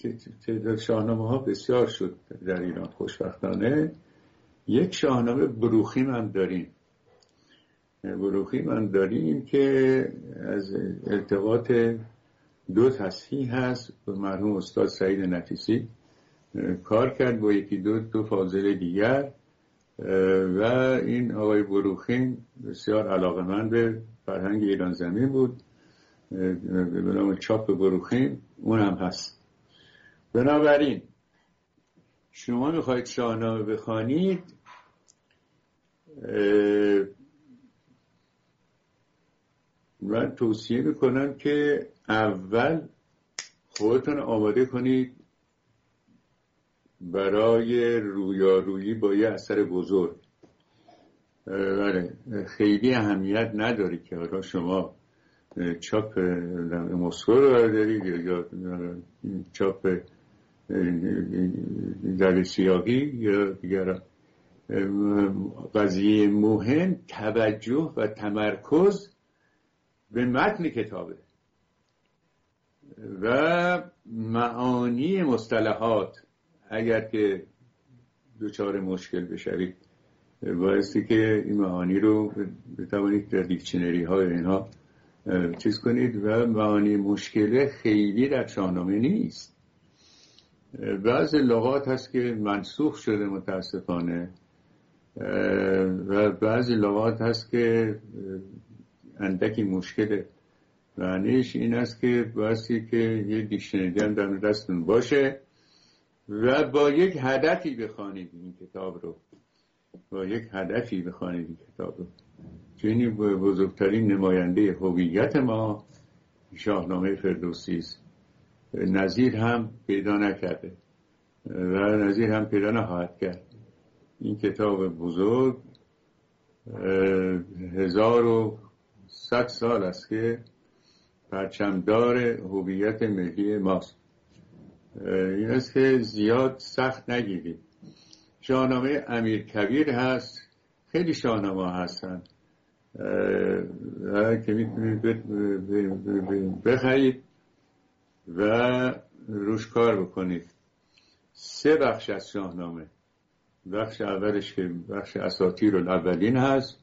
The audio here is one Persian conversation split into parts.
تعداد شاهنامه ها بسیار شد در ایران خوشبختانه. یک شاهنامه بروخیم هم داریم که از التقاط دو تصحیح هست به مرحوم استاد سعید نفیسی، کار کرد با یکی دو فاضل دیگر و این آقای بروخیم بسیار علاقه‌مند به فرهنگ ایران زمین بود، به نام چاپ بروخیم اون هم هست. بنابراین شما میخواید شاهنامه بخوانید، من توصیه میکنم که اول خودتون آماده کنید برای رویارویی با یه اثر بزرگ. خیلی اهمیت نداره که حالا شما چاپ مسکو رو دارید یا چاپ در سیاقی یا دیگر. قضیه مهم توجه و تمرکز به متن کتابه و معانی مصطلحات. اگر که دچار مشکل بشوید بایستی که این معانی رو بتوانید در دیکشنری های اینها چیز کنید و معانی مشکله خیلی در شاهنامه نیست. بعض لغات هست که منسوخ شده متاسفانه و بعضی لغات هست که اندکی مشکله. معنیش این است که بایستی که یه دیکشنری هم در دستتون باشه و با یک هدفی بخوانید این کتاب رو، چون این بزرگترین نماینده هویت ما شاهنامه فردوسی است. نظیر هم پیدا نکرده و نظیر هم پیدا نخواهد کرد. این کتاب بزرگ 1100 سال است که پرچمدار هویت ملی ماست. این است که زیاد سخت نگیرید. شاهنامه امیرکبیر هست، خیلی شاهنامه هستن که میتونید بخرید و روش کار بکنید. 3 بخش از شاهنامه. بخش اولش که بخش اساطیر الاولین هست،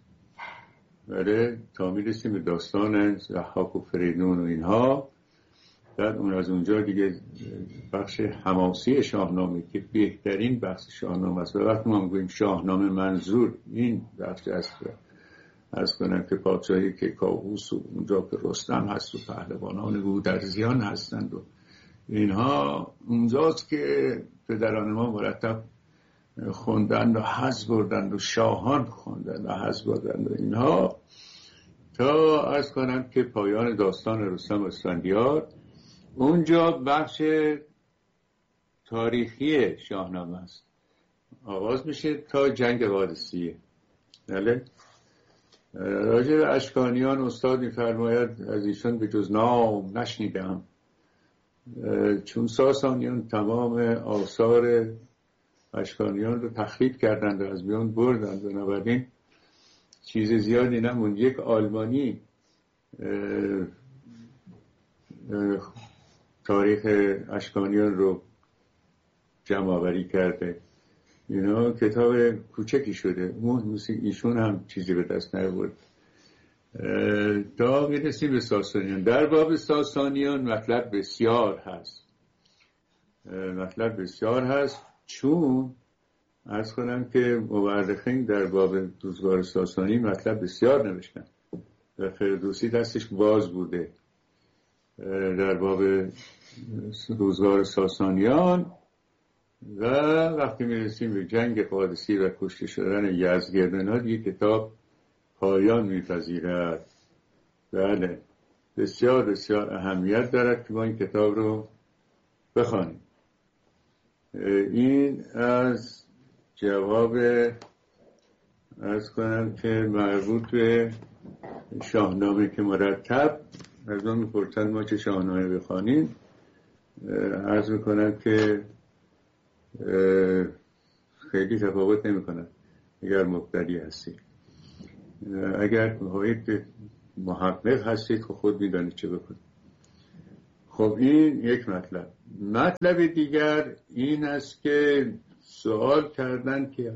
تا میرسیم به داستان ضحاک و فریدون و اینها. بعد اون از اونجا دیگه بخش حماسی شاهنامه که بهترین بخش شاهنامه است. و وقتی ما میگوییم شاهنامه منظور این بخش است، از کنم که پادشاهی که کاووس و اونجا که رستم هست و پهلوانان گودرزیان هستند و اینها، اونجاست که پدران ما مرتب خوندند و حظ بردند و شاهان خوندند و حظ بردند و اینها، تا از کنم که پایان داستان رستم و اسفندیار. اونجا بخش تاریخی شاهنامه است، آغاز میشه تا جنگ قادسیه. بله، راجع به اشکانیان استاد میفرماید از ایشان به جز نام نشنیدم، چون ساسانیان تمام آثار اشکانیان رو تخریب کردند و از میان بردند. بنابراین چیز زیادی نموند. یک آلمانی تاریخ اشکانیان رو جمع آوری کرده. اینا کتاب کوچکی شده، ایشون هم چیزی به دست نیاورد. تا میرسیم به ساسانیان. در باب ساسانیان مطلب بسیار هست، چون عرض کنم که مورخین در باب روزگار ساسانی مطلب بسیار نوشتن و فردوسی دستش باز بوده در باب روزگار ساسانیان. و وقتی میرسیم به جنگ قادسی و کشته شدن یزدگردن‌ها دیگه کتاب پایان میپذیرد. بله، بسیار بسیار اهمیت دارد که ما این کتاب رو بخوانیم. این از جواب عرض کنم که مربوط به شاهنامه که مرتب از اون میپرسند ما چه شاهنامه بخوانیم. عرض میکنم که خیلی تفاوت نمی کنند اگر مبتدی هستید. اگر محقق هستید خود میدانید چه بکنید. خب این یک مطلب دیگر این است که سوال کردن که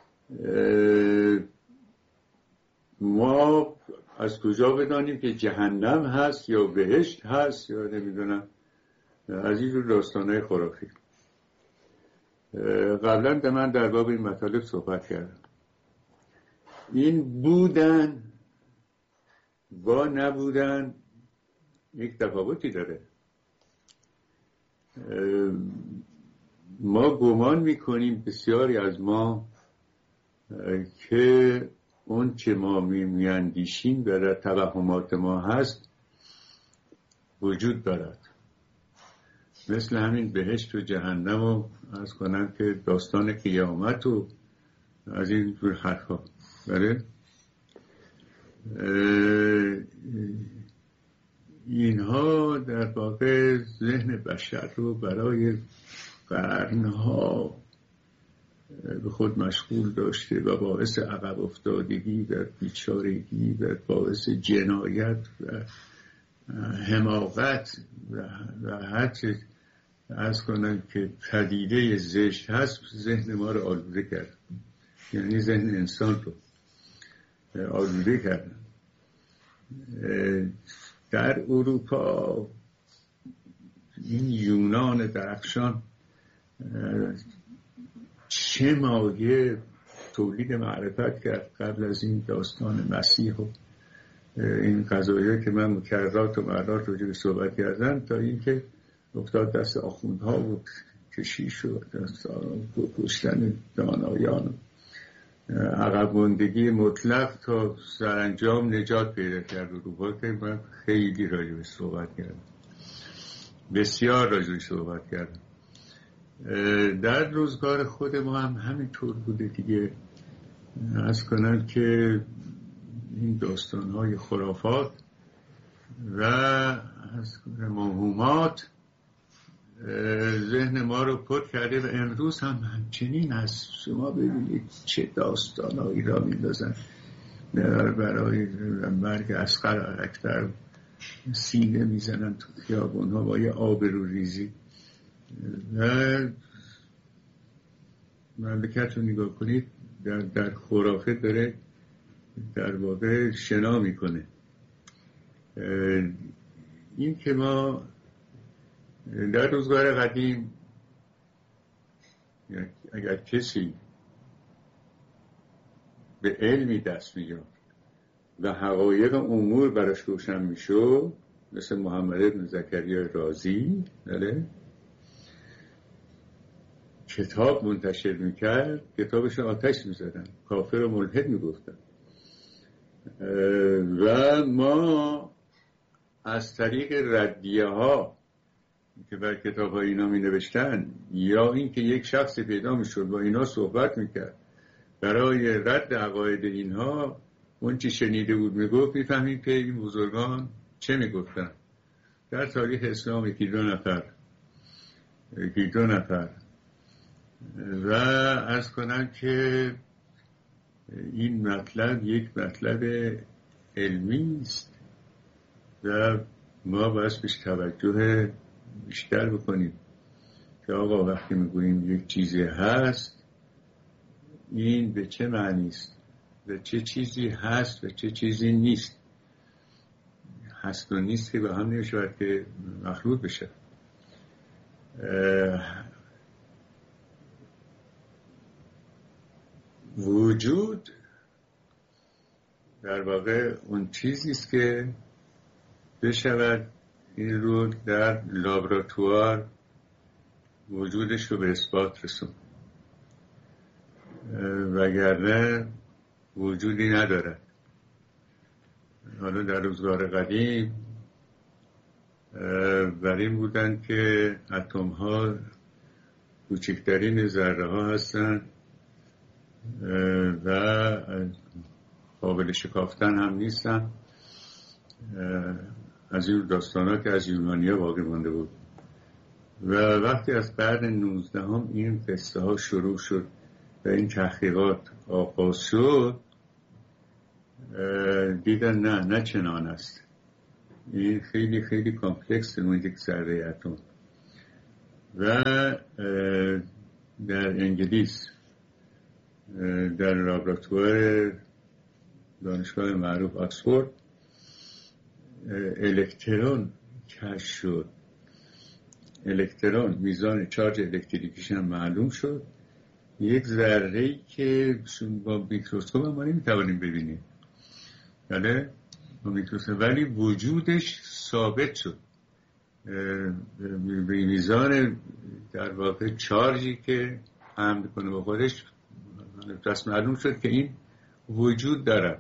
ما از کجا بدانیم که جهنم هست یا بهشت هست یا نمیدونم از این جور داستانهای خرافی. قبلا به من در باب این مطالب صحبت کردم. این بودن با نبودن یک تفاوتی داره. ما گمان میکنیم بسیاری از ما که اون چه ما میاندیشیم و در توهمات ما هست وجود دارد، مثل همین بهشت و جهنم و عرض کنم که داستان قیامت و از این جور حرفا. بله اینها در واقع ذهن بشر رو برای قرنها به خود مشغول داشته و باعث عقب افتادگی و بیچارگی و باعث جنایت و حماقت و هر چه عرض کنم که پدیده زشت هست ذهن ما رو آلوده کرد، یعنی ذهن انسان رو آلوده کرد. در اروپا این یونان درخشان چه مایه تولید معرفت کرد قبل از این داستان مسیح و این قضایایی که من مکررات و مرات راجع به صحبت کردم، تا اینکه افتاد دست آخوندها و کشیش و کشتن دانایان عقب ماندگی مطلق تا سرانجام نجات پیدا کرد اروپا که من خیلی راجع به صحبت کردم، بسیار راجع به صحبت کردم. در روزگار خود ما هم همینطور بوده دیگه. عرض کنم که این داستان‌های خرافات و موهومات ذهن ما رو پر کرده و امروز هم همچنین هست. شما ببینید چه داستان‌هایی را می‌اندازن برای مرگ اصغر اکبر، سینه میزنن تو خیابون‌ها با یه آبروریزی. و مملکت رو نگاه کنید در خرافه داره در واقع شنا میکنه. این که ما در روزگار قدیم اگر کسی به علمی دست می‌یافت و حقایق امور براش روشن میشد، مثل محمد بن زکریا رازی، کتاب منتشر میکرد، کتابش آتش میزدن، کافر و ملحد میگفتن. و ما از طریق ردیه ها که بر کتاب ها اینا می نوشتن یا این که یک شخص پیدا میشد با اینا صحبت میکرد برای رد عقاید اینها، اون چی شنیده بود میگفت، میفهمید که این بزرگان چه میگفتن. در تاریخ اسلام یکی دو نفر و عرض کنم که این مطلب یک مطلب علمی است و ما باید بهش توجه بیشتر بکنیم که آقا وقتی میگوییم یک چیزی هست این به چه معنی است و چه چیزی هست و چه چیزی نیست. هست و نیست که به هم نمیشه که مخلوط بشه. وجود در واقع اون چیزی است که بشود این رو در لابراتوار وجودش رو به اثبات رسون، وگرنه وجودی ندارد. حالا در روزگار قدیم بر این بودن که اتم ها کوچکترین ذره ها هستن و قابل شکافتن هم نیستن. از این داستانا که از یونانی ها باقی مانده بود و وقتی از قرن 19 هم این قصه ها شروع شد و این تحقیقات آغاز شد، دیدن نه چنان است. این خیلی خیلی کامپلکس محیط ذره اتم. و در انگلیس در لابراتوار دانشگاه معروف آکسفورد الکترون کشف شد. الکترون میزان چارج الکتریکیش هم معلوم شد. یک ذره‌ای که با میکروسکوپ ما نمیتوانیم ببینیم، بله با میکروسکوپ، ولی وجودش ثابت شد. میزان در واقع چارجی که حمل کنه با خودش دست معلوم شد که این وجود داره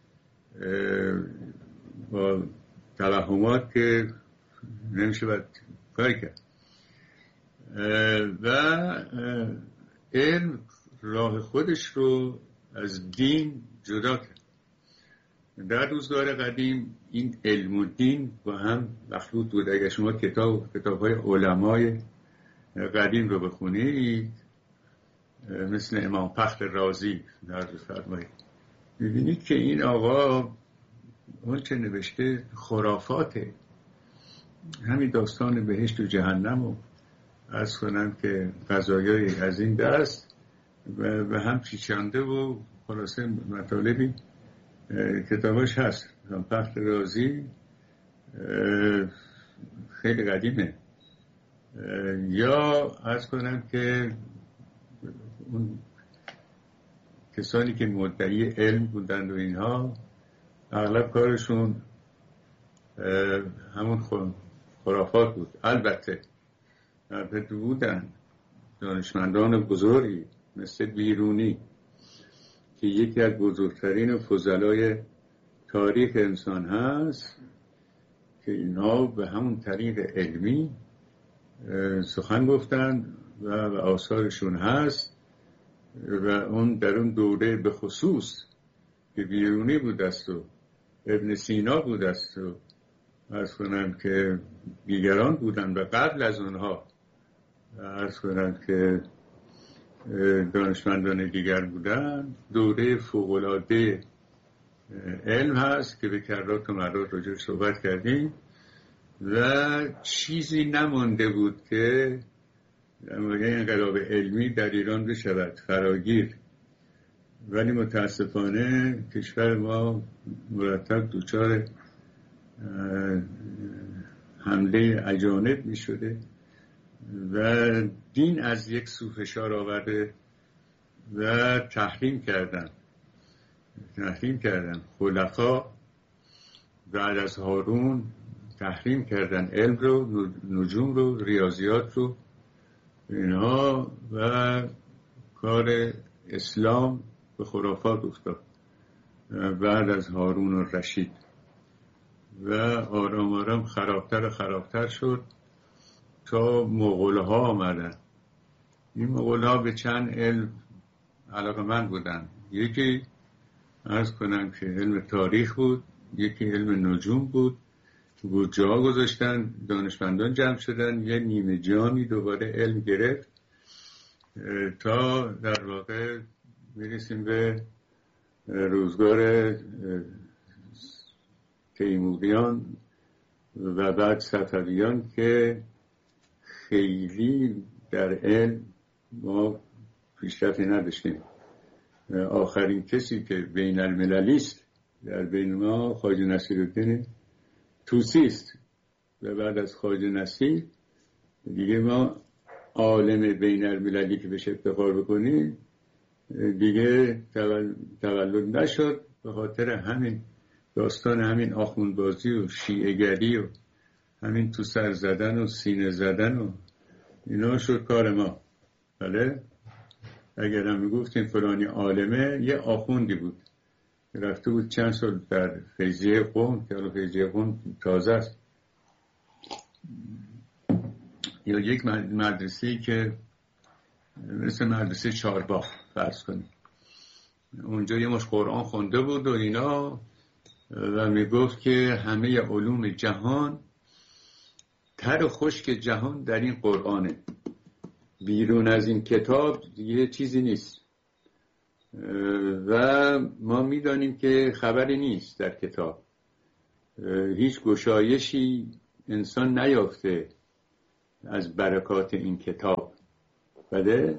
با توهمات که نمیشه باید کاری کرد. و علم راه خودش رو از دین جدا کرد. در روزگار قدیم این علم و دین با هم مخلوط بود. اگر شما کتاب‌های علمای قدیم رو بخونید، مثل امام فخر رازی نرد فرمایید، می‌بینید که این آقا اون چه نوشته خرافاته. همین داستان بهشت و جهنم رو عرض کنم که قضایای از این دست و هم پیچانده و خلاصه مطالبی کتاباش هست. امام فخر رازی خیلی قدیمه. یا عرض کنم که اون کسانی که مدعی علم بودند و اینها اغلب کارشون همون خرافات بود. البته بودن دانشمندان بزرگی مثل بیرونی که یکی از بزرگترین فضلای تاریخ انسان هست، که اینا به همون طریق علمی سخن گفتن و آثارشون هست. و اون در اون دوره به خصوص که بیرونی بود است و ابن سینا بود است و عرض کنم که دیگران بودن و قبل از اونها عرض کنم که دانشمندان دیگر بودن، دوره فوق‌العاده علم هست که به کرات و مرات راجع صحبت کردیم و چیزی نمانده بود که انقلاب علمی در ایران بشود فراگیر. ولی متاسفانه کشور ما مرتب دچار حمله اجانب می شده و دین از یک سو فشار آورده و تحریم کردن خلفا بعد از هارون تحریم کردن علم رو، نجوم رو، ریاضیات رو، اینها، و کار اسلام به خرافات افتاد بعد از هارون و رشید و آرام آرام خرابتر شد تا مغول‌ها آمدن. این مغول‌ها به چند علم علاقه‌مند بودن. یکی عرض کنم که علم تاریخ بود، یکی علم نجوم بود. جا گذاشتن، دانشمندان جمع شدن، یه نیمه جامی دوباره علم گرفت تا در واقع میرسیم به روزگار تیموریان و بعد صفویان که خیلی در علم ما پیشرفتی نداشتیم. آخرین کسی که بین المللی است در بین ما خواجه نصیرالدین طوسی است و بعد از خواجه نصیر دیگه ما عالم بین المللی که بهش افتخار بکنیم دیگه تولد نشد، به خاطر همین داستان همین آخوندبازی و شیعه‌گری و همین تو سر زدن و سینه زدن و اینا شد کار ما. بله اگر هم میگفتیم فلانی عالمه، یه آخوندی بود رفته بود چند سال در فیضیه قم، که حالا فیضیه قم تازه است، یا یک مدرسه‌ای که مثل مدرسه چارباغ فرض کنیم، اونجا یه مش قرآن خونده بود و اینا و میگفت که همه علوم جهان، تر و خشک جهان در این قرآنه، بیرون از این کتاب یه چیزی نیست و ما میدانیم که خبری نیست در کتاب هیچ گشایشی انسان نیافته از برکات این کتاب. بله،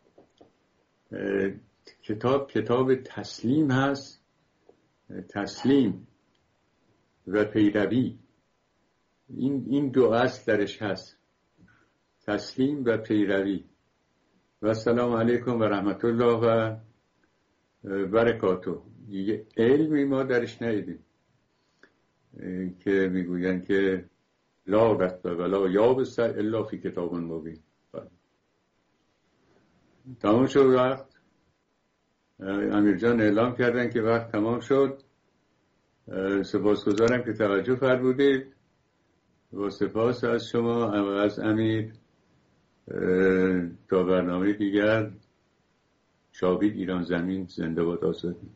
کتاب تسلیم هست، تسلیم و پیروی. این دو اصل درش هست، تسلیم و پیروی. و السلام علیکم و رحمت الله و برکاته. یه علمی ما درش ندیدیم که میگوین که لا رتب ولا یابس الا فی کتاب مبین. تمام شد وقت. امیر جان اعلام کردن که وقت تمام شد. سپاسگزارم که توجه فرمودید. با سپاس از شما و از امیر. تا برنامه دیگر، شاهید ایران زمین زنده باد آزادی.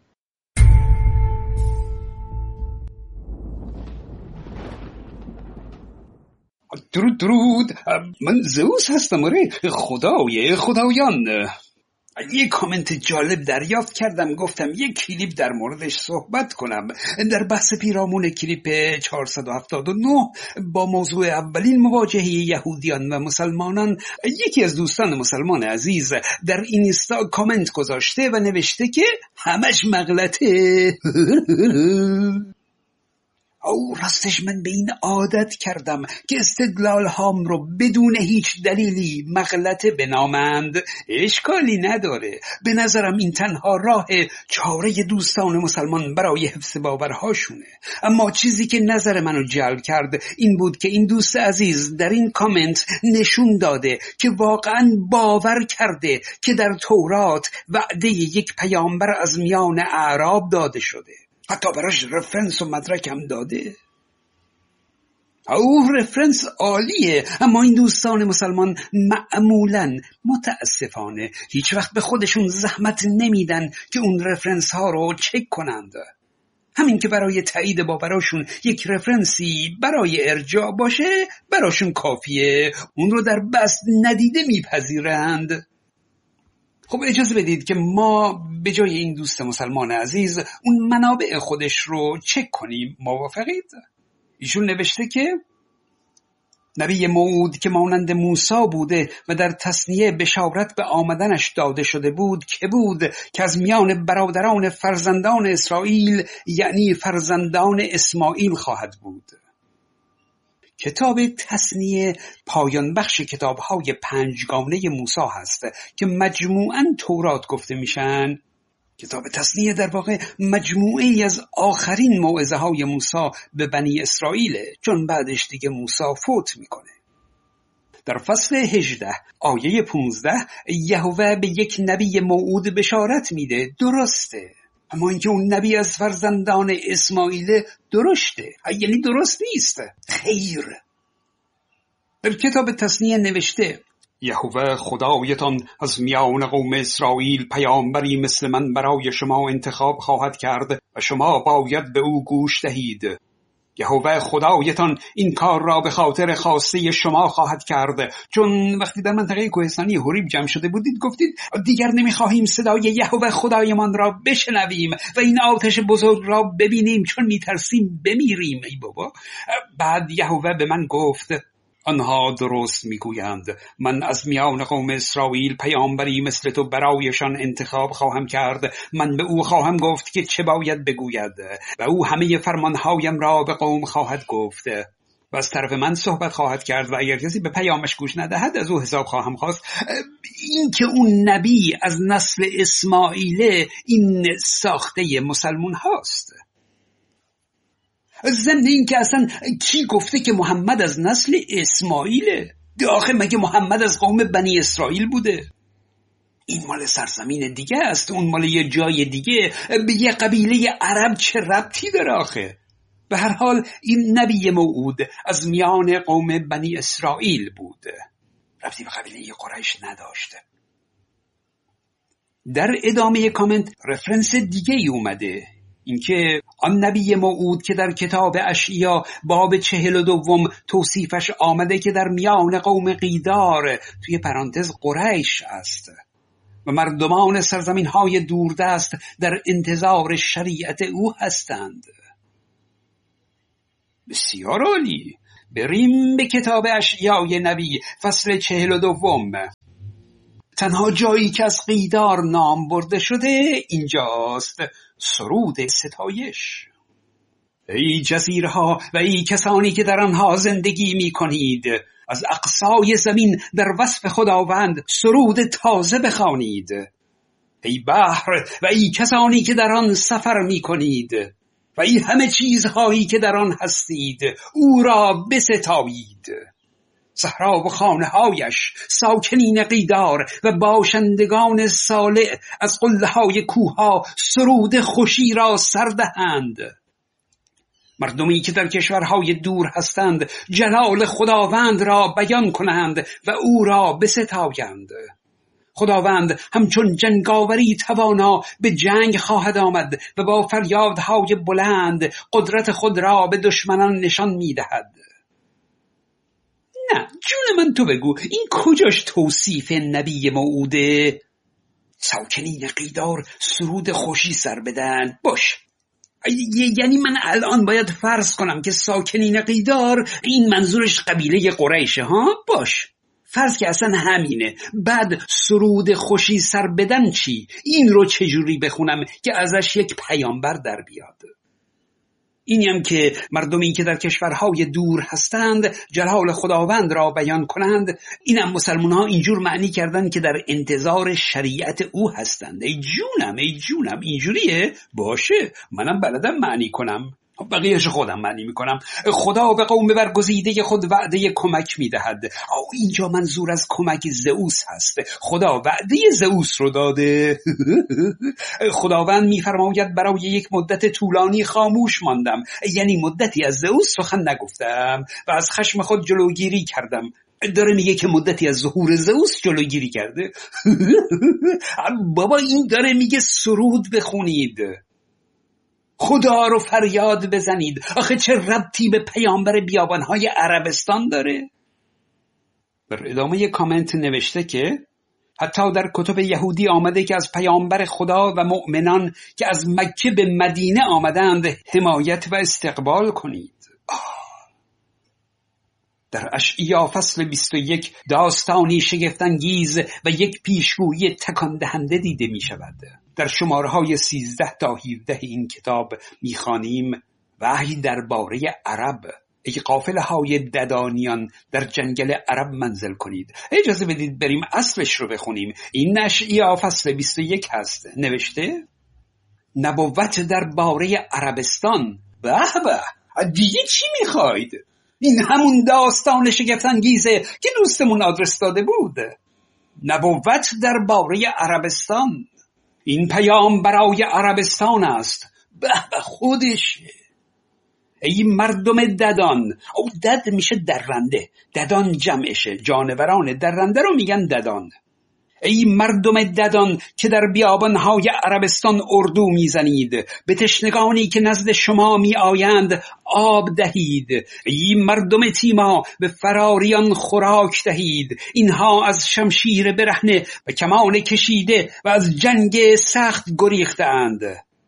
درود. من زئوس هستم. آره، خدای خدایان. یه کامنت جالب دریافت کردم، گفتم یه کلیپ در موردش صحبت کنم. در بحث پیرامون کلیپ 479 با موضوع اولین مواجهه یهودیان و مسلمانان، یکی از دوستان مسلمان عزیز در اینستا کامنت گذاشته و نوشته که همش مغلطه. او راستش من به این عادت کردم که استدلال هام رو بدون هیچ دلیلی مغلطه بنامند. اشکالی نداره. به نظرم این تنها راه چاره دوستان مسلمان برای حفظ باورهاشونه. اما چیزی که نظر منو جلب کرد این بود که این دوست عزیز در این کامنت نشون داده که واقعا باور کرده که در تورات وعده یک پیامبر از میان اعراب داده شده. حتی براش رفرنس و مدرک هم داده. او رفرنس عالیه، اما این دوستان مسلمان معمولاً متاسفانه هیچ وقت به خودشون زحمت نمیدن که اون رفرنس ها رو چک کنند. همین که برای تایید باوراشون یک رفرنسی برای ارجاع باشه براشون کافیه، اون رو در بست ندیده میپذیرند. خب اجازه بدید که ما به جای این دوست مسلمان عزیز اون منابع خودش رو چک کنیم. موافقید؟ ایشون نوشته که نبی موعود که مانند موسی بوده و در تثنیه بشارت به آمدنش داده شده بود که بود که از میان برادران فرزندان اسرائیل یعنی فرزندان اسماعیل خواهد بود. کتاب تثنیه پایان بخش کتاب‌های 5 گانه موسی هست که مجموعاً تورات گفته میشن. کتاب تثنیه در واقع مجموعه‌ای از آخرین موعظه‌های موسی به بنی اسرائیل، چون بعدش دیگه موسی فوت میکنه. در فصل 18 آیه 15 یهوه به یک نبی موعود بشارت میده. درسته، اما اینکه اون نبی از فرزندان اسماعیل درشته، یعنی درست نیست. خیر. در کتاب تثنیه نوشته یهوه خدایتان از میان قوم اسرائیل پیامبری مثل من برای شما انتخاب خواهد کرد و شما باید به او گوش دهید. یهوه خدایتان این کار را به خاطر خواسته شما خواهد کرد، چون وقتی در منطقه کوهستانی حوریب جمع شده بودید گفتید دیگر نمیخواهیم صدای یهوه خدایمان را بشنویم و این آتش بزرگ را ببینیم چون میترسیم بمیریم. ای بابا. بعد یهوه به من گفت آنها درست میگویند، من از میان قوم اسرائیل پیامبری مثل تو برایشان انتخاب خواهم کرد. من به او خواهم گفت که چه باید بگوید و او همه فرمانهایم را به قوم خواهد گفت و از طرف من صحبت خواهد کرد و اگر کسی به پیامش گوش ندهد از او حساب خواهم خواست. این که اون نبی از نسل اسماعیل این ساخته مسلمون هاست. ضمن این که اصلا کی گفته که محمد از نسل اسماعیله؟ آخه مگه محمد از قوم بنی اسرائیل بوده؟ این مال سرزمین دیگه است، اون مال یه جای دیگه، به یه قبیله عرب چه ربطی داره آخه؟ به هر حال این نبی موعود از میان قوم بنی اسرائیل بود، ربطی به قبیله قریش نداشته. در ادامه کامنت رفرنس دیگه ای اومده، اینکه آن نبی موعود که در کتاب اشعیا باب 42 توصیفش آمده که در میان قوم قیدار توی پرانتز قریش است و مردمان سرزمین‌های دوردست در انتظار شریعت او هستند. بسیار عالی. بریم به کتاب اشعیای نبی فصل 42. تنها جایی که از قیدار نام برده شده اینجاست. سرود ستایش. ای جزیره ها و ای کسانی که در آنها زندگی می کنید، از اقصای زمین در وصف خداوند سرود تازه بخوانید. ای بحر و ای کسانی که در آن سفر می کنید و ای همه چیزهایی که در آن هستید، او را بستایید. صحرا و خانه‌هایش، ساکنین قیدار و باشندگان صالح از قله‌های کوه‌ها سرود خوشی را سر دهند. مردمی که در کشورهای دور هستند جلال خداوند را بیان کنند و او را بستایند. خداوند همچون جنگاوری توانا به جنگ خواهد آمد و با فریادهای بلند قدرت خود را به دشمنان نشان می‌دهد. نه جون من تو بگو، این کجاش توصیف نبی موعوده؟ ساکنین قیدار سرود خوشی سر بدن. باش، یعنی من الان باید فرض کنم که ساکنین قیدار این منظورش قبیله قریشه ها؟ باش، فرض که اصلا همینه. بعد سرود خوشی سر بدن چی؟ این رو چجوری بخونم که ازش یک پیامبر در بیاد؟ اینی هم که مردمی که در کشورهای دور هستند جلال خداوند را بیان کنند، اینم مسلمان ها اینجور معنی کردن که در انتظار شریعت او هستند. ای جونم اینجوریه؟ باشه، منم بلدم معنی کنم، بقیهش خودم معنی میکنم. خدا به قوم برگزیده خود وعده کمک میدهد. اینجا منظور از کمک زئوس هست. خدا وعده زئوس رو داده. خداوند میفرماید برای یک مدت طولانی خاموش ماندم، یعنی مدتی از زئوس سخن نگفتم و از خشم خود جلوگیری کردم. داره میگه که مدتی از ظهور زئوس جلوگیری کرده. بابا این داره میگه سرود بخونید، خدا رو فریاد بزنید. آخه چه ربطی به پیامبر بیابانهای عربستان داره؟ در ادامه کامنت نوشته که حتی در کتب یهودی آمده که از پیامبر خدا و مؤمنان که از مکه به مدینه آمدند حمایت و استقبال کنید. در اشعیا فصل 21 داستانی شگفت‌انگیز و یک پیشگویی تکان دهنده دیده می شود. در شماره‌های 13 تا 17 این کتاب می خوانیم وحی درباره عرب. ای قافله‌های ددانیان در جنگل عرب منزل کنید. اجازه بدید بریم اصلش رو بخونیم. این اشعیا فصل 21 هست. نوشته نبوت درباره عربستان. به دیگه چی میخواید؟ این همون داستان شگفت‌انگیزه که دوستمون آدرس داده بود. نبوت درباره عربستان. این پیام برای عربستان است. به خودشه. ای مردم ددان. او دد میشه درنده، ددان جمعشه، جانوران درنده رو میگن ددان. ای مردم ددان که در بیابانهای عربستان اردو میزنید، به تشنگانی که نزد شما می آیند آب دهید. ای مردم تیما به فراریان خوراک دهید. اینها از شمشیر برهنه و کمان کشیده و از جنگ سخت گریختند.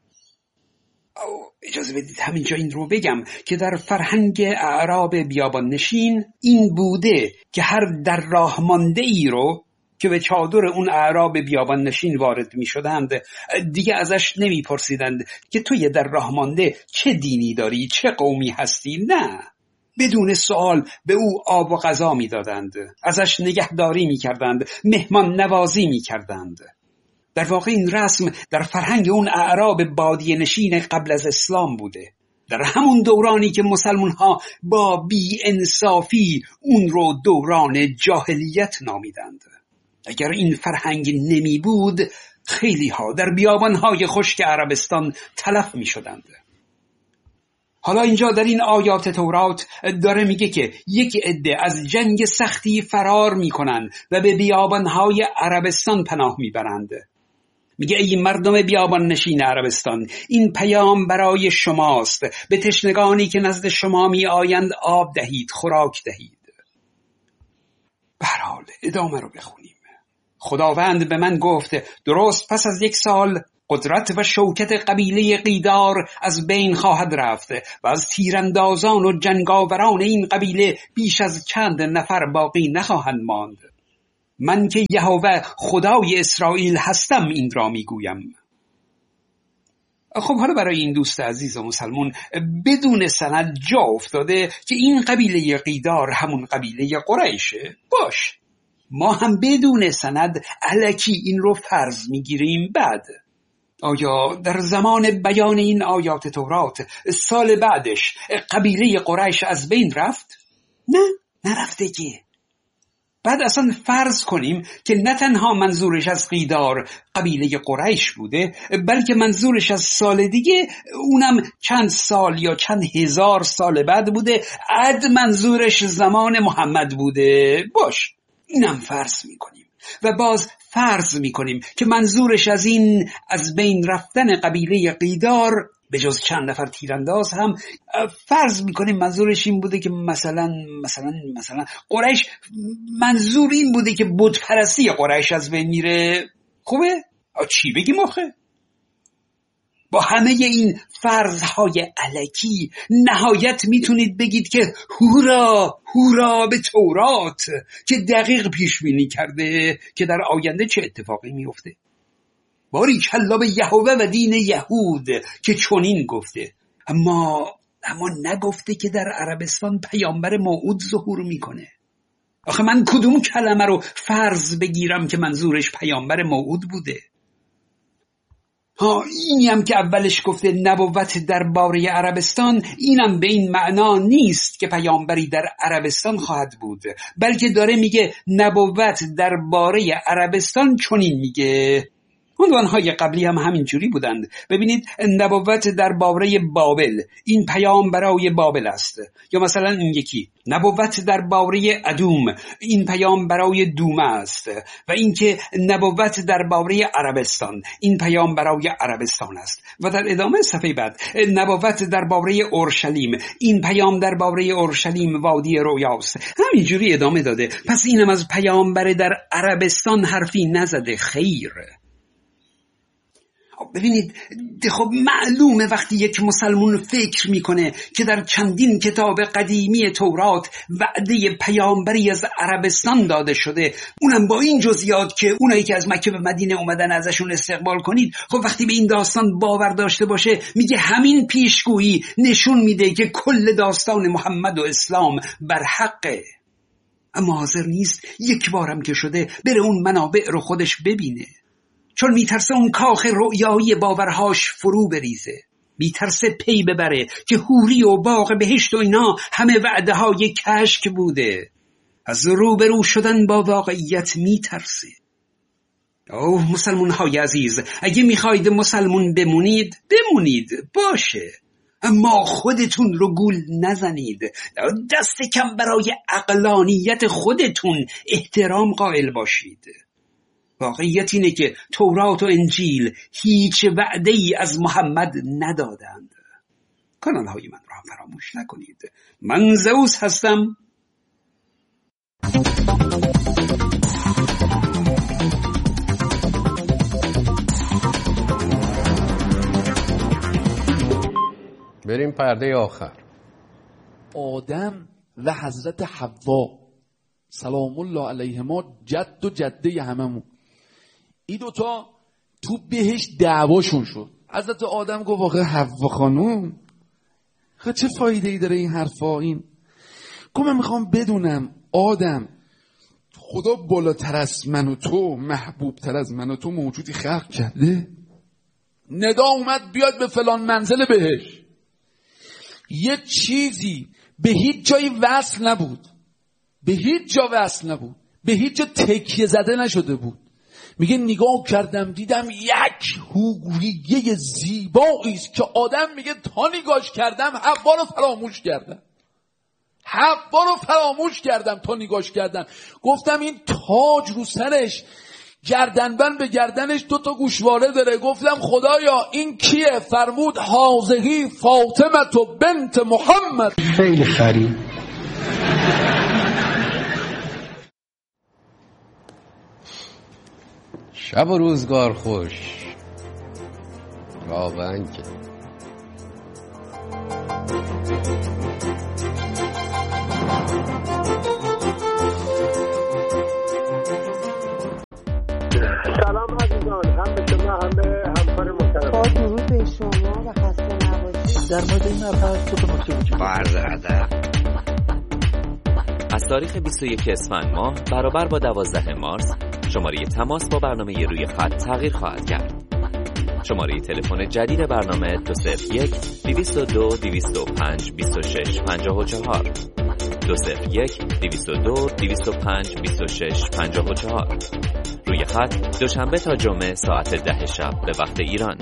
اجازه بدید همینجا این رو بگم که در فرهنگ اعراب بیابان نشین این بوده که هر در راه مانده ای رو که به چادر اون اعراب بیابان نشین وارد می شدند دیگه ازش نمی پرسیدند که توی در راه مانده چه دینی داری، چه قومی هستی. نه، بدون سوال به او آب و غذا می دادند، ازش نگهداری می کردند، مهمان نوازی می کردند. در واقع این رسم در فرهنگ اون اعراب بادیه نشین قبل از اسلام بوده، در همون دورانی که مسلمان ها با بی انصافی اون رو دوران جاهلیت نامیدند. اگر این فرهنگ نمی بود خیلی ها در بیابانهای خشک عربستان تلف می شدند. حالا اینجا در این آیات تورات داره میگه که یک عده از جنگ سختی فرار میکنن و به بیابانهای عربستان پناه میبرند. میگه ای مردم بیابان نشین عربستان، این پیام برای شماست. به تشنگانی که نزد شما می آیند آب دهید، خوراک دهید. به هر حال ادامه رو بخونیم. خداوند به من گفت درست پس از 1 سال قدرت و شوکت قبیله قیدار از بین خواهد رفت و از تیراندازان و جنگاوران این قبیله بیش از چند نفر باقی نخواهند ماند. من که یهوه خدای اسرائیل هستم این را میگویم. خب حالا برای این دوست عزیز و مسلمون بدون سند جا افتاده که این قبیله قیدار همون قبیله قریشه. باش، ما هم بدون سند الکی این رو فرض میگیریم. بعد آیا در زمان بیان این آیات تورات سال بعدش قبیله قریش از بین رفت؟ نه، نرفته که. بعد اصلا فرض کنیم که نه تنها منظورش از قیدار قبیله قریش بوده، بلکه منظورش از سال دیگه، اونم چند سال یا چند هزار سال بعد بوده، عد منظورش زمان محمد بوده. باش، اینم فرض میکنیم. و باز فرض میکنیم که منظورش از این از بین رفتن قبیله قیدار به جز چند نفر تیرانداز هم فرض میکنیم منظورش این بوده که مثلا قریش، منظور این بوده که بت پرستی قریش از بین میره. خوبه؟ چی بگیم آخه؟ با همه این فرضهای الکی نهایت میتونید بگید که هورا به تورات که دقیق پیش بینی کرده که در آینده چه اتفاقی میفته. باریکالله به یهوه و دین یهود که چنین گفته، اما نگفته که در عربستان پیامبر موعود ظهور میکنه. آخه من کدوم کلمه رو فرض بگیرم که منظورش پیامبر موعود بوده؟ اینی هم که اولش گفته نبوت درباره عربستان، اینم به این معنا نیست که پیامبری در عربستان خواهد بود، بلکه داره میگه نبوت درباره عربستان چنین میگه. عنوانهای قبلی هم همین جوری بودند. ببینید، نبوت درباره بابل، این پیام برای بابل است. یا مثلا این یکی نبوت درباره ادوم، این پیام برای دومه است. و اینکه نبوت درباره عربستان، این پیام برای عربستان است. و در ادامه صفحه بعد نبوت درباره اورشلیم، این پیام درباره اورشلیم وادی رویاست. همین جوری ادامه داده. پس اینم از پیامبر در عربستان حرفی نزده. خیر. ببینید، خب معلومه وقتی یک مسلمون فکر میکنه که در چندین کتاب قدیمی تورات وعده پیامبری از عربستان داده شده، اونم با این جزئیات که اونایی که از مکه به مدینه اومدن ازشون استقبال کنید، خب وقتی به این داستان باور داشته باشه، میگه همین پیشگویی نشون میده که کل داستان محمد و اسلام بر حقه. اما حاضر نیست یک بارم که شده بره اون منابع رو خودش ببینه، چون میترسه اون کاخ رؤیایی باورهاش فرو بریزه. میترسه پی ببره که حوری و باغ بهشت و اینا همه وعده های کشک بوده. از روبرو شدن با واقعیت میترسه. اوه مسلمون های عزیز، اگه میخواید مسلمون بمونید باشه، اما خودتون رو گول نزنید. دست کم برای عقلانیت خودتون احترام قائل باشید. واقعیت اینه که تورات و انجیل هیچ وعده‌ای از محمد ندادند. کانال‌های من را فراموش نکنید. من زئوس هستم. بریم پرده آخر. آدم و حضرت حوا سلام الله علیهما، جد و جده هممون، این دوتا تو بهشت دعواشون شد. حضرت آدم گفت آخه حوا خانوم چه فایده ای داره این حرفا؟ این گفت من میخوام بدونم آدم، خدا بالاتر از من و تو، محبوب تر از من و تو موجودی خلق کرده؟ ندا اومد بیاد به فلان منزل بهشت، یه چیزی به هیچ جایی وصل نبود، به هیچ جا وصل نبود، به هیچ جا تکیه زده نشده بود. میگه نگاه کردم دیدم یک حوریه زیبایی است که آدم میگه تا نگاش کردم حوا رو فراموش کردم تا نگاش کردم. گفتم این تاج رو سرش، گردنبند به گردنش 2 تا گوشواره داره. گفتم خدایا این کیه؟ فرمود هذه فاطمه بنت محمد. خیلی خرید. شب و روزگار خوش. واقعا که سلام عزیزان، هم به شما هم به همکار محترم. با درود به شما و خسته نباشید. در مورد این مبحث دو تا نکته وجود دارد. از تاریخ 21 اسفند ماه برابر با 12 مارس شماره تماس با برنامه روی خط تغییر خواهد کرد. شماره تلفن جدید برنامه 201 202 205 26 54 201 202 205 26 54. روی خط دوشنبه تا جمعه ساعت 10 شب به وقت ایران.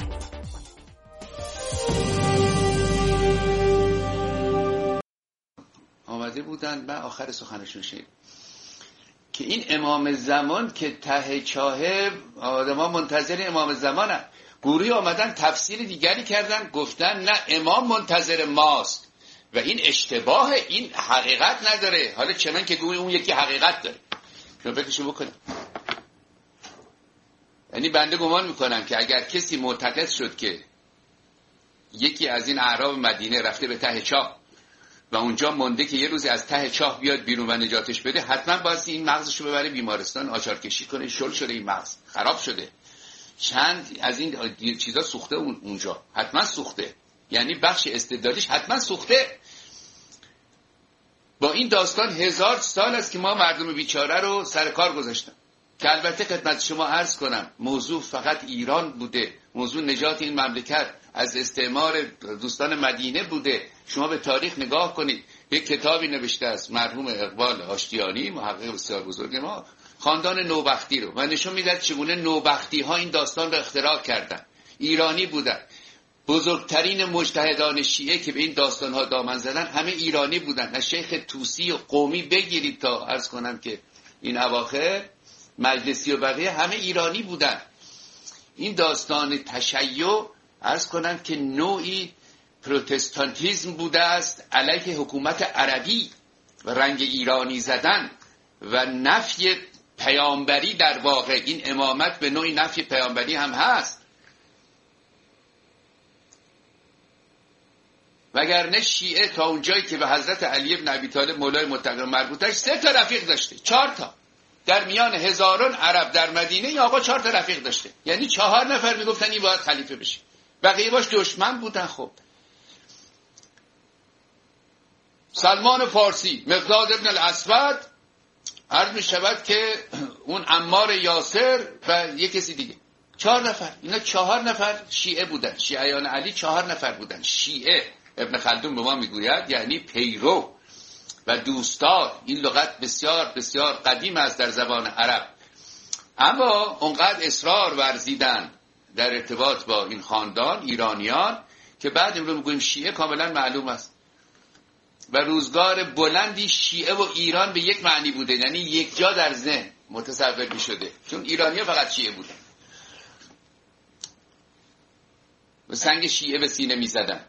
آمده بودند و آخر سخنشون شد که این امام زمان که ته چاه آدم‌ها منتظر امام زمانن. گروهی آمدن تفسیر دیگری کردن، گفتن نه امام منتظر ماست و این اشتباه، این حقیقت نداره. حالا چنان که گوی اون یکی حقیقت داره. شما فکرشو بکنید. یعنی بنده گمان میکنم که اگر کسی معتقد شد که یکی از این اعراب مدینه رفته به ته چاه و اونجا مونده که یه روزی از ته چاه بیاد بیرون و نجاتش بده، حتما باید این مغزشو ببره بیمارستان آچار کشی کنه. شل شده این مغز، خراب شده. چند از این چیزا سوخته اونجا، حتما سوخته. یعنی بخش استدلالیش حتما سوخته. با این داستان 1000 سال است که ما مردم بیچاره رو سر کار گذاشتیم. که البته خدمت شما عرض کنم موضوع فقط ایران بوده، موضوع نجات این مملکت از استعمار دوستان مدینه بوده. شما به تاریخ نگاه کنید، یک کتابی نوشته است مرحوم اقبال آشتیانی، محقق بسیار بزرگ ما، خاندان نوبختی رو، و نشون میداد چگونه نوبختی ها این داستان رو اختراع کردن. ایرانی بودن. بزرگترین مجتهدان شیعه که به این داستان ها دامن زدن همه ایرانی بودن. از شیخ طوسی و قومی بگیرید تا عرض کنم که این اواخر مجلسی و بقیه همه ایرانی بودن. این داستان تشیع عرض کنم که نوعی پروتستانتیزم بوده است علیه حکومت عربی و رنگ ایرانی زدن و نفی پیامبری. در واقع این امامت به نوعی نفی پیامبری هم هست. وگرنه شیعه تا اونجایی که به حضرت علی بن ابی طالب مولای متقی مربوطش 3 تا رفیق داشته، 4 تا. در میان هزاران عرب در مدینه این آقا 4 تا رفیق داشته. یعنی 4 نفر میگفتن این باید خلیفه بشه، بقیه باش دشمن بودن. خب سلمان فارسی، مقداد ابن الاسود، عرض می شود که اون عمار یاسر و یک کسی دیگه، 4 نفر. اینا 4 نفر شیعه بودن. شیعیان علی 4 نفر بودن. شیعه ابن خلدون به ما میگوید یعنی پیرو و دوستار. این لغت بسیار بسیار قدیم است در زبان عرب. اما اونقدر اصرار ورزیدن در ارتباط با این خاندان ایرانیان که بعد امروز میگوییم شیعه کاملا معلوم است. و روزگار بلندی شیعه و ایران به یک معنی بوده، یعنی یک جا در ذهن متصور می شده، چون ایرانی ها فقط شیعه بودن و سنگ شیعه به سینه می زدن.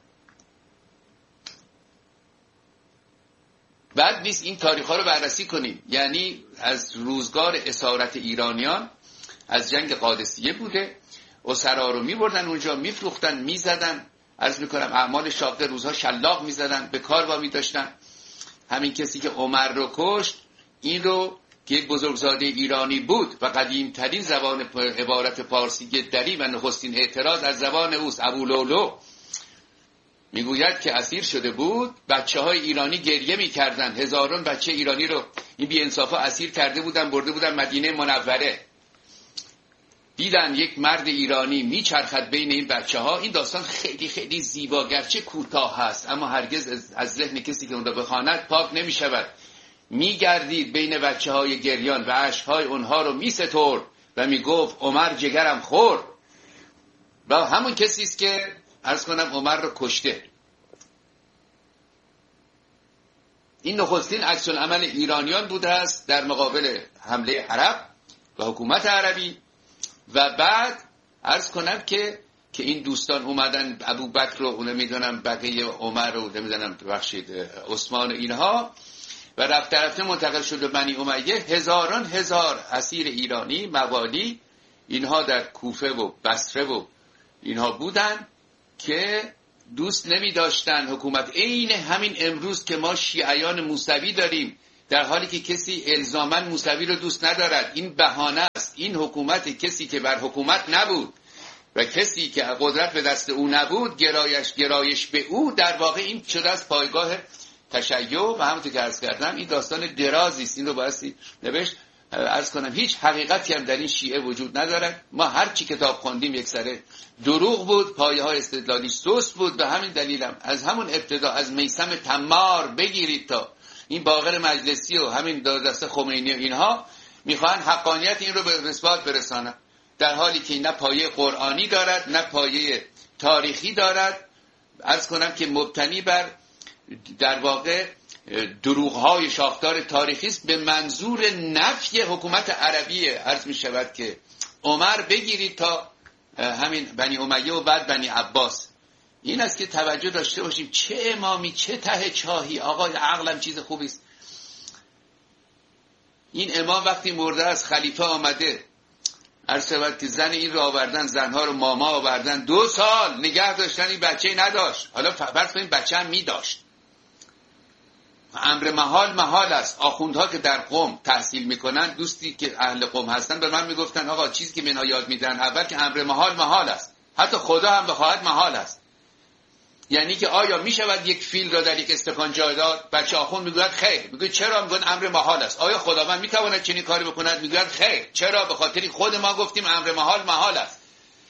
بعد نیست این تاریخ ها رو بررسی کنیم. یعنی از روزگار اسارت ایرانیان از جنگ قادسیه بوده. اسرا رو می بردن اونجا، می فروختن، می زدن. عرض میکنم اعمال شاقه، روزها شلاق میزدن، به کار وامی داشتن. همین کسی که عمر رو کشت، این رو که یک بزرگزاده ایرانی بود و قدیمترین زبان عبارت پارسی دری و نخستین اعتراض از زبان اوست، ابولولو میگوید که اسیر شده بود. بچه‌های ایرانی گریه میکردن. هزاران بچه ایرانی رو این بی‌انصافا اسیر کرده بودن، برده بودن مدینه منوره. دیدن یک مرد ایرانی میچرخد بین این بچه ها. این داستان خیلی خیلی زیبا، گرچه کوتاه هست، اما هرگز از ذهن کسی که اون را بخواند پاک نمی شود. میگردید بین بچه های گریان و عشقهای اونها رو میسترد و میگفت عمر جگرم خورد. و همون کسی است که عرض کنم عمر رو کشته. این نخستین عکس العمل ایرانیان بوده است در مقابل حمله عرب و حکومت عربی. و بعد عرض کنم که این دوستان اومدن، ابوبکر رو نمیدونم، بقیه عمر رو نمیدونم، ببخشید عثمان، اینها، و رفته منتقل شد به بنی امیه. هزاران هزار اسیر ایرانی، موالی، اینها در کوفه و بصره و اینها بودن که دوست نمی داشتن حکومت. عین همین امروز که ما شیعیان موسوی داریم، در حالی که کسی الزاماً موسوی رو دوست ندارد. این بهانه است. این حکومت کسی که بر حکومت نبود و کسی که قدرت به دست او نبود، گرایش به او در واقع این شده از پایگاه تشیع. و همونطور که عرض کردم این داستان درازی است، این رو بایستی نوشت. عرض کنم هیچ حقیقتی هم در این شیعه وجود ندارد. ما هر چی کتاب خوندیم یک سره دروغ بود، پایه های استدلالی سست بود. به همین دلیلم از همون ابتدا از میثم تمار بگیرید تا این باقر مجلسی و همین دست خمینی و اینها میخوان حقانیت این رو به اثبات برسانن، در حالی که نه پایه قرآنی دارد نه پایه تاریخی دارد. عرض کنم که مبتنی بر در واقع دروغ‌های شاخدار تاریخی است به منظور نفی حکومت عربیه. عرض می شود که عمر بگیرید تا همین بنی امیه و بعد بنی عباس. این است که توجه داشته باشیم چه امامی چه ته چاهی. آقا عقلم چیز خوبی است. این امام وقتی مرده از خلیفه آمده، عرض شود که زن این رو آوردن، زنها رو ماما آوردن، 2 سال نگه داشتن، این بچه نداشت. حالا فرض کنید بچه هم می داشت. امر محال است. آخوندها که در قم تحصیل میکنن، دوستی که اهل قم هستن به من میگفتن آقا چیزی که منها یاد میدن اول که امر محال است، حتی خدا هم بخواهد محال است. یعنی که آیا میشود یک فیل را در یک استکان جای داد؟ بچه آخوند میگوید خیر. میگه چرا؟ میگن امر محال است. آیا خداوند میتواند چنین کاری بکند؟ میگوید خیر. چرا؟ به خاطر خود ما گفتیم امر محال است.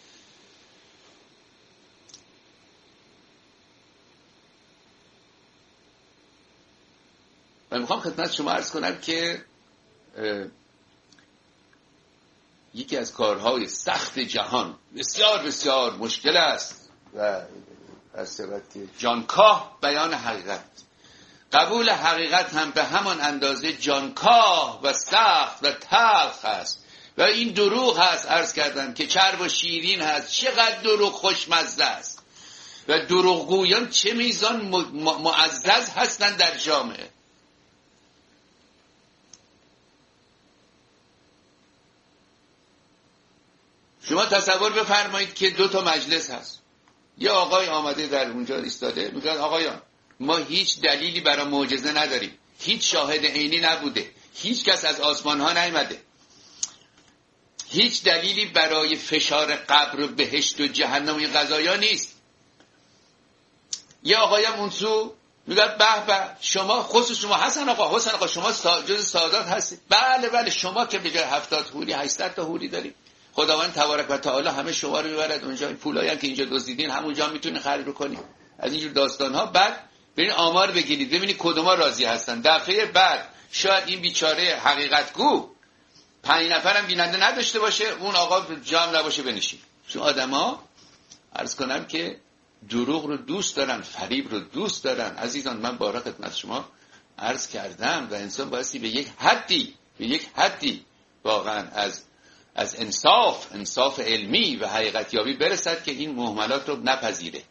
من میخوام خدمت شما عرض کنم که یکی از کارهای سخت جهان بسیار بسیار مشکل است و از سبب جانکاه بیان حقیقت. قبول حقیقت هم به همان اندازه جانکاه و سخت و تلخ است و این دروغ هست. عرض کردم که چرب و شیرین هست. چقدر دروغ خوشمزه است و دروغگویان چه میزان معزز هستند در جامعه. شما تصور بفرمایید که 2 مجلس هست. یه آقای آمده در اونجا ایستاده میگه آقایان ما هیچ دلیلی برای معجزه نداریم، هیچ شاهد عینی نبوده، هیچ کس از آسمان ها نیامده، هیچ دلیلی برای فشار قبر و بهشت و جهنم و این قضایا نیست. یه آقایم اون تو میگه به شما، خصوص شما حسن آقا شما جز سادات هستید. بله شما که به جای 70 حوری 800 تا حوری دارید. خداوند تبارک و تعالی همه شما رو میبرد اونجا. این پولایی که اینجا دزدیدین همونجا میتونه خرید رو کنید. از اینجور داستان ها. بعد برین آمار بگیرید ببینید کدوما راضی هستن. دفعه بعد شاید این بیچاره حقیقتگو 5 نفرم بیننده نداشته باشه، اون آقا جام نباشه بنشین. چون آدما عرض کنم که دروغ رو دوست دارن، فریب رو دوست دارن. عزیزان من بارها خدمت شما عرض کردم و انسان بایستی به یک حدی واقعا از انصاف علمی و حقیقت یابی برسد که این مهملات رو نپذیره.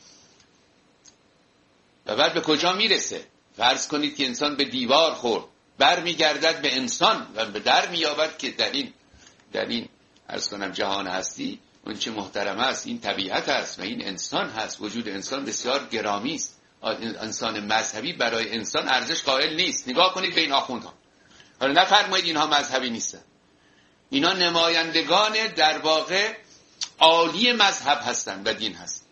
و بعد به کجا میرسه؟ فرض کنید که انسان به دیوار خورد، برمیگردد به انسان و به در میابد که در این عرض کنم جهان هستی اون چه محترم است این طبیعت است و این انسان هست. وجود انسان بسیار گرامی است. انسان مذهبی برای انسان ارزش قائل نیست. نگاه کنید به این آخوندها. حالا نفرمایید اینها مذهبی نیستن. اینا نمایندگان در واقع عالی مذهب هستند و دین هست.